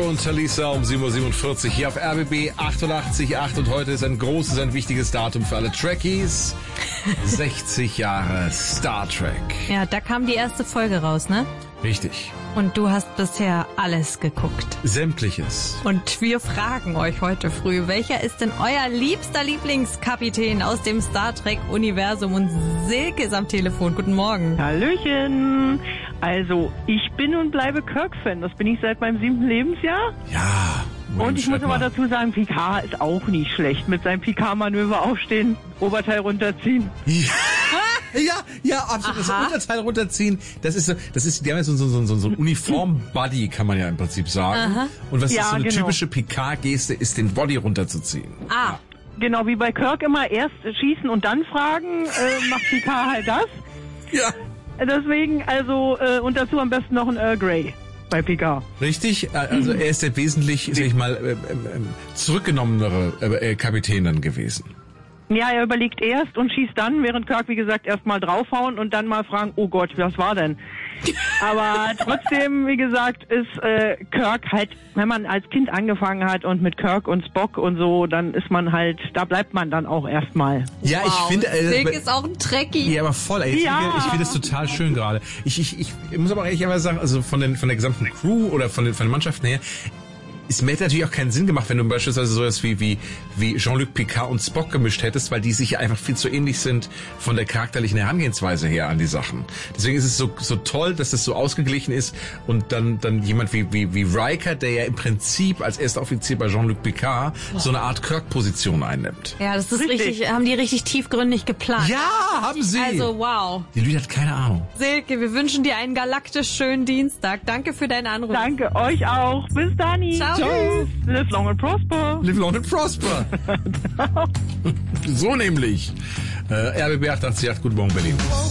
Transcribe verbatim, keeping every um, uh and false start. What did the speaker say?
Caro und Talisa um sieben Uhr siebenundvierzig hier auf R B B achtundachtzig Komma acht und heute ist ein großes, ein wichtiges Datum für alle Trekkies. sechzig Jahre Star Trek. Ja, da kam die erste Folge raus, ne? Richtig. Und du hast bisher alles geguckt. Sämtliches. Und wir fragen euch heute früh, welcher ist denn euer liebster Lieblingskapitän aus dem Star Trek-Universum? Und Silke ist am Telefon. Guten Morgen. Hallöchen. Also, ich bin und bleibe Kirk-Fan. Das bin ich seit meinem siebten Lebensjahr. Ja. Und ich muss aber dazu sagen, Picard ist auch nicht schlecht. Mit seinem Picard-Manöver aufstehen, Oberteil runterziehen. Ja. Ja, ja, absolut. Das Unterteil runterziehen, das ist so, das ist, die haben ja so, so, so, so ein Uniform-Body, kann man ja im Prinzip sagen. Aha. Und was Ja, ist so eine genau. typische Picard-Geste, ist den Body runterzuziehen. Ah, Genau wie bei Kirk immer erst schießen und dann fragen, äh, macht Picard halt das. Ja. Deswegen, also, äh, und dazu am besten noch ein Earl Grey bei Picard. Richtig, also er ist der wesentlich, sag ich mal, äh, äh, zurückgenommenere äh, Kapitän dann gewesen. Ja, er überlegt erst und schießt dann, während Kirk, wie gesagt, erst mal draufhauen und dann mal fragen, oh Gott, was war denn? Aber trotzdem, wie gesagt, ist äh, Kirk halt, wenn man als Kind angefangen hat und mit Kirk und Spock und so, dann ist man halt, da bleibt man dann auch erstmal. Ja, wow. ich finde... Äh, Silke ist auch ein Trekkie. Ja, aber voll. Ey, Ja. Ich finde es total schön gerade. Ich, ich, ich muss aber ehrlich sagen, also von, den, von der gesamten Crew oder von den, von den Mannschaften her, es hätte natürlich auch keinen Sinn gemacht, wenn du beispielsweise sowas wie, wie, wie Jean-Luc Picard und Spock gemischt hättest, weil die sich ja einfach viel zu ähnlich sind von der charakterlichen Herangehensweise her an die Sachen. Deswegen ist es so, so toll, dass das so ausgeglichen ist und dann, dann jemand wie, wie, wie Riker, der ja im Prinzip als erster Offizier bei Jean-Luc Picard so eine Art Kirk-Position einnimmt. Ja, das ist Richtig. richtig, haben die richtig tiefgründig geplant. Ja, haben sie! Also, wow. Die Lüde hat keine Ahnung. Silke, wir wünschen dir einen galaktisch schönen Dienstag. Danke für deinen Anruf. Danke, euch auch. Bis dann. Ciao. Tschüss. Live long and prosper. Live long and prosper. So nämlich. Äh, R B B achtundachtzig Komma acht, guten Morgen Berlin.